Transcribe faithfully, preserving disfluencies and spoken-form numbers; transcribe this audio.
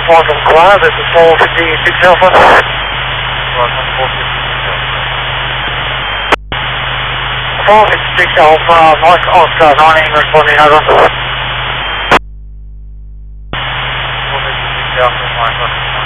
Quantum Cloud, this is four fifty-six Alpha. Quantum four fifty-six Alpha. four fifty-six Alpha, Mike Oscar nine responding over. four fifty-six Alpha, Mike Oscar nine.